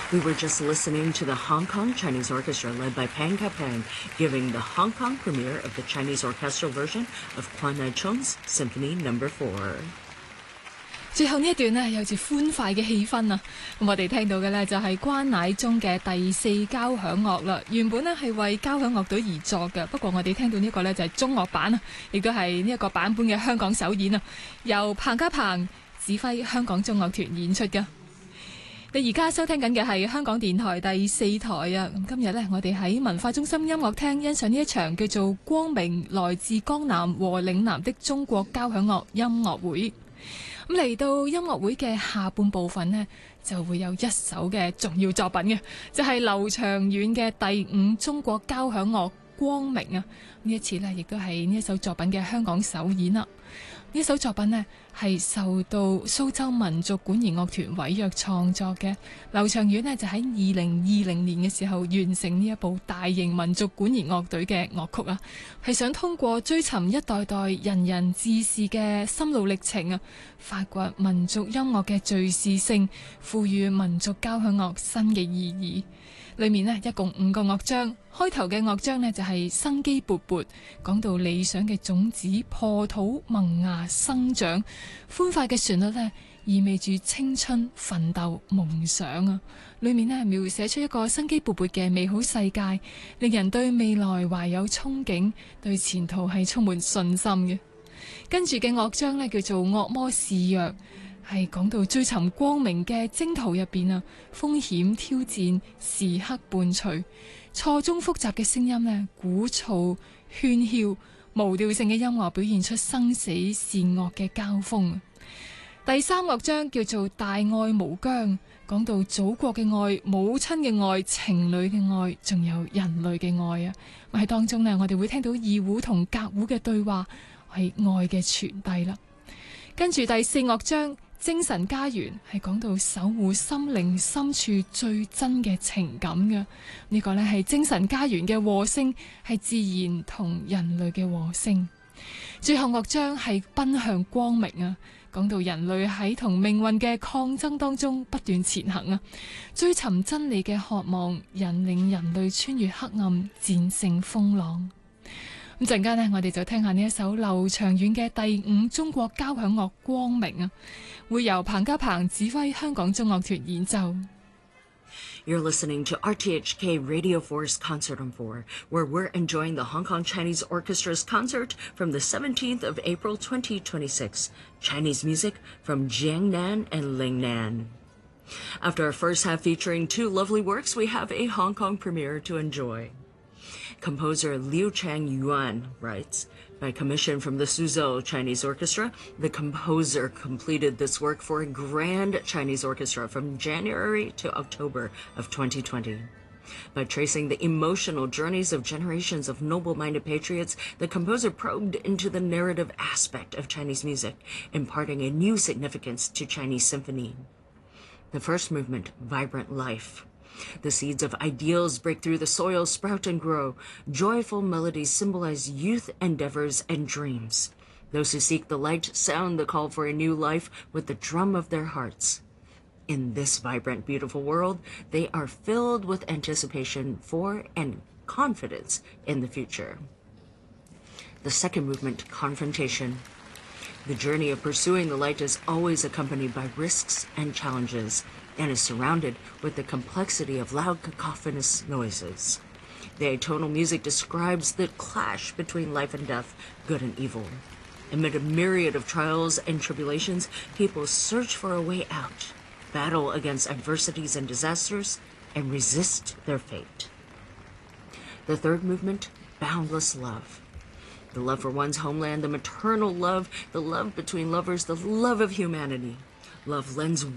We were just listening to the Hong Kong Chinese Orchestra led by Pang Kapang, giving the Hong Kong premiere of the Chinese orchestral version of Quan Nai Chung's Symphony No. 4。 最後呢一段呢，有住歡快嘅氣氛啊！咁我哋聽到嘅呢，就係關乃宗嘅第四交響樂啦。原本呢係為交響樂隊而作嘅，不過我哋聽到呢個呢，就係中樂版啊，亦都係呢一個版本嘅香港首演啊，由彭家鵬指揮香港中樂團演出嘅。你而家收聽緊嘅係香港電台第4台啊！咁今日呢，我哋喺文化中心音樂廳欣賞呢一場叫做《光明來自江南和嶺南的中國交響樂音樂會》。咁嚟到音樂會嘅下半部分呢，就會有一首嘅重要作品嘅，就係劉長遠嘅第5中國交響樂《光明》啊！呢一次呢，亦都係呢一首作品嘅香港首演啦。呢首作品呢，係受到蘇州民族管弦樂團委約創作嘅。劉長遠呢，就喺2020年嘅時候完成呢一部大型民族管弦樂隊嘅樂曲啊，係想通過追尋一代代人人志士嘅心路歷程啊，發掘民族音樂嘅敘事性，賦予民族交響樂新嘅意義。裏面呢，一共5個樂章，開頭嘅樂章呢，就係生機勃勃，講到理想嘅種子破土萌芽生長，歡快嘅旋律呢，意味住青春奮鬥夢想啊！裏面呢，描寫出一個生機勃勃嘅美好世界，令人對未來懷有憧憬，對前途係充滿信心嘅。跟住嘅樂章呢，叫做惡魔肆虐，係講到追尋光明嘅征途入邊啊，風險挑戰時刻伴隨，錯綜複雜嘅聲音呢，鼓噪喧囂，無調性嘅音樂表現出生死善惡嘅交鋒。第3樂章叫做大愛無疆，講到祖國嘅愛、母親嘅愛、情侶嘅愛，仲有人類嘅愛啊！喺當中呢，我哋會聽到二胡同革胡嘅對話，係愛嘅傳遞啦。跟住第4樂章精神家園，係講到守護心靈深處最真嘅情感嘅。呢個呢係精神家園嘅和聲，係自然同人類嘅和聲。最後樂章係奔向光明啊，講到人類喺同命運嘅抗爭當中不斷前行啊，追尋真理嘅渴望，引領人類穿越黑暗，戰勝風浪。咁陣間呢，我哋就聽下呢一首劉長遠嘅第5中國交響樂《光明》啊，會由彭家鵬指揮香港中樂團演奏。 You're listening to RTHK Radio 4's Concert on 4, where we're enjoying the Hong Kong Chinese Orchestra's concert from the 17th of April 2026, Chinese music from Jiangnan and Lingnan. After our first half featuring 2 lovely works, we have a Hong Kong premiere to enjoy. Composer Liu Chang Yuan writes, by commission from the Suzhou Chinese Orchestra, the composer completed this work for a grand Chinese orchestra from January to October of 2020. By tracing the emotional journeys of generations of noble-minded patriots, the composer probed into the narrative aspect of Chinese music, imparting a new significance to Chinese symphony. The first movement, Vibrant Life. The seeds of ideals break through the soil, sprout and grow. Joyful melodies symbolize youth, endeavors, and dreams. Those who seek the light sound the call for a new life with the drum of their hearts. In this vibrant, beautiful world, they are filled with anticipation for and confidence in the future. The second movement, Confrontation. The journey of pursuing the light is always accompanied by risks and challenges, and is surrounded with the complexity of loud cacophonous noises. The atonal music describes the clash between life and death, good and evil. Amid a myriad of trials and tribulations, people search for a way out, battle against adversities and disasters, and resist their fate. The third movement, Boundless Love. The love for one's homeland, the maternal love, the love between lovers, the love of humanity. Love lends